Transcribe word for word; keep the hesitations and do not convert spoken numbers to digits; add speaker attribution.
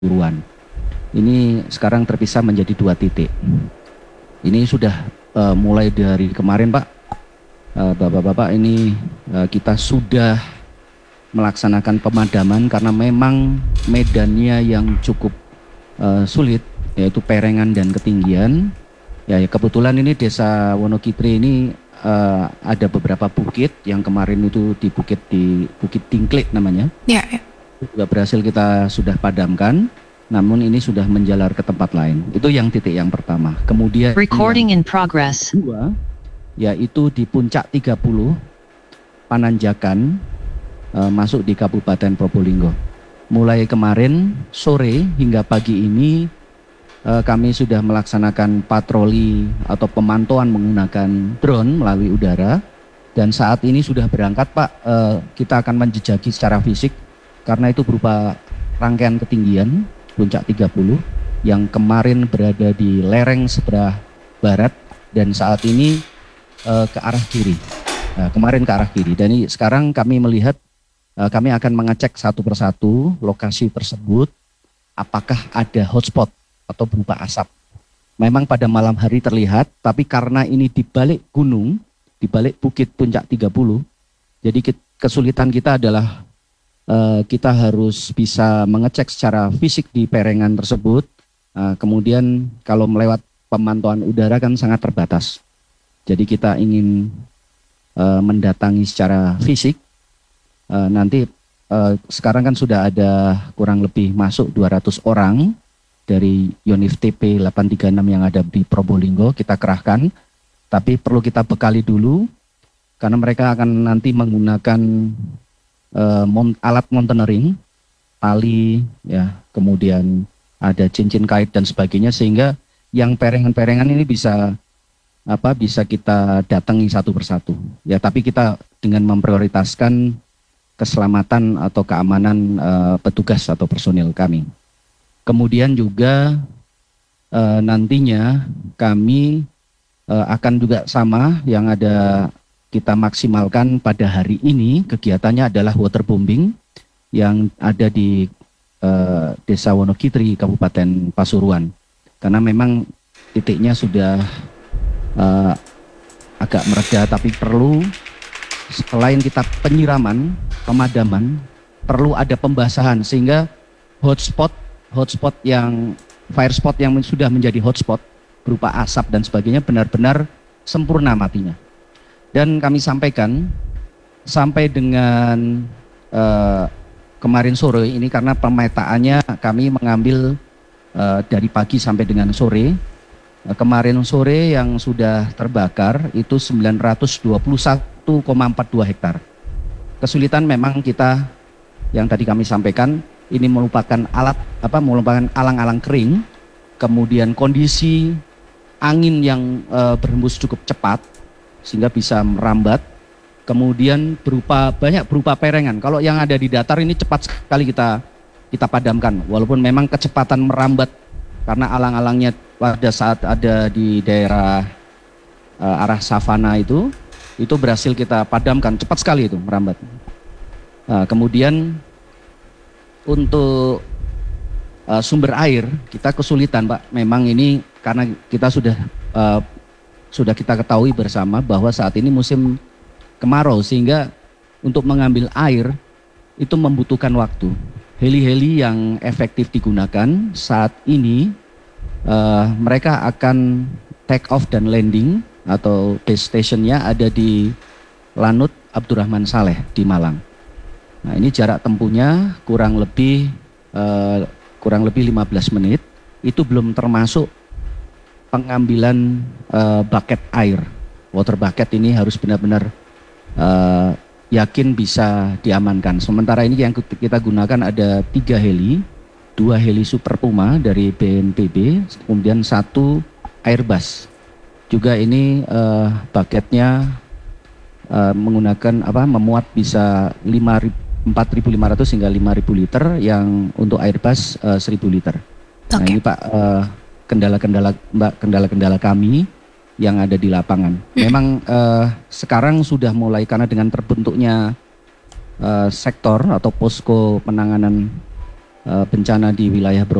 Speaker 1: Pasuruan. Ini sekarang terpisah menjadi dua titik. Ini sudah uh, mulai dari kemarin Pak, uh, Bapak-Bapak ini uh, kita sudah melaksanakan pemadaman karena memang medannya yang cukup uh, sulit, yaitu perengan dan ketinggian. Ya, ya kebetulan ini desa Wonokitri ini uh, ada beberapa bukit yang kemarin itu di bukit di Bukit Tingklik namanya.
Speaker 2: Ya, ya.
Speaker 1: Juga berhasil kita sudah padamkan, namun ini sudah menjalar ke tempat lain. Itu yang titik yang pertama. Kemudian
Speaker 3: Recording in progress.
Speaker 1: Kedua, yaitu di Puncak tiga puluh Pananjakan, uh, masuk di Kabupaten Probolinggo. Mulai kemarin sore hingga pagi ini uh, kami sudah melaksanakan patroli atau pemantauan menggunakan drone melalui udara, dan saat ini sudah berangkat Pak. Uh, kita akan menjejaki secara fisik karena itu berupa rangkaian ketinggian Puncak tiga puluh yang kemarin berada di lereng sebelah barat dan saat ini uh, ke arah kiri. Nah, kemarin ke arah kiri, dan ini sekarang kami melihat, uh, kami akan mengecek satu persatu lokasi tersebut apakah ada hotspot atau berupa asap. Memang pada malam hari terlihat, tapi karena ini di balik gunung, di balik bukit Puncak tiga puluh, jadi kesulitan kita adalah Uh, kita harus bisa mengecek secara fisik di perengan tersebut. Uh, kemudian kalau melewat pemantauan udara kan sangat terbatas. Jadi kita ingin uh, mendatangi secara fisik. Uh, nanti uh, sekarang kan sudah ada kurang lebih masuk dua ratus orang dari Yonif T P delapan tiga enam yang ada di Probolinggo, kita kerahkan. Tapi perlu kita bekali dulu karena mereka akan nanti menggunakan Uh, mon, alat mountaineering, tali, ya, kemudian ada cincin kait dan sebagainya, sehingga yang perengan-perengan ini bisa apa bisa kita datangi satu persatu. Ya, tapi kita dengan memprioritaskan keselamatan atau keamanan uh, petugas atau personil kami. Kemudian juga uh, nantinya kami uh, akan juga sama yang ada. Kita maksimalkan pada hari ini kegiatannya adalah waterbombing yang ada di uh, Desa Wonokitri, Kabupaten Pasuruan. Karena memang titiknya sudah uh, agak mereda, tapi perlu selain kita penyiraman, pemadaman, perlu ada pembasahan sehingga hotspot, hotspot yang fire spot yang sudah menjadi hotspot berupa asap dan sebagainya benar-benar sempurna matinya. Dan kami sampaikan sampai dengan uh, kemarin sore ini karena pemetaannya kami mengambil uh, dari pagi sampai dengan sore. Uh, kemarin sore yang sudah terbakar itu sembilan ratus dua puluh satu koma empat dua hektar. Kesulitan memang kita yang tadi kami sampaikan ini merupakan alat apa merupakan alang-alang kering, kemudian kondisi angin yang uh, berhembus cukup cepat sehingga bisa merambat, kemudian berupa banyak berupa perengan. Kalau yang ada di datar ini cepat sekali kita kita padamkan, walaupun memang kecepatan merambat karena alang-alangnya pada saat ada di daerah uh, arah savana itu itu berhasil kita padamkan cepat sekali itu merambat. Nah, kemudian untuk uh, sumber air kita kesulitan Pak. Memang ini karena kita sudah uh, Sudah kita ketahui bersama bahwa saat ini musim kemarau sehingga untuk mengambil air itu membutuhkan waktu. Heli-heli yang efektif digunakan saat ini uh, mereka akan take off dan landing atau base stationnya ada di Lanut Abdurrahman Saleh di Malang. Nah ini jarak tempuhnya kurang lebih uh, kurang lebih lima belas menit. Itu belum termasuk pengambilan uh, bucket air, water bucket ini harus benar-benar uh, yakin bisa diamankan. Sementara ini yang kita gunakan ada tiga heli, dua heli Super Puma dari B N P B, kemudian satu Airbus. Juga ini uh, bucketnya uh, menggunakan apa? Memuat bisa empat ribu lima ratus hingga lima ribu liter, yang untuk Airbus uh, seribu liter. Okay. Nah ini Pak. Uh, kendala-kendala Mbak, kendala-kendala kami yang ada di lapangan. Memang uh, sekarang sudah mulai karena dengan terbentuknya uh, sektor atau posko penanganan uh, bencana di wilayah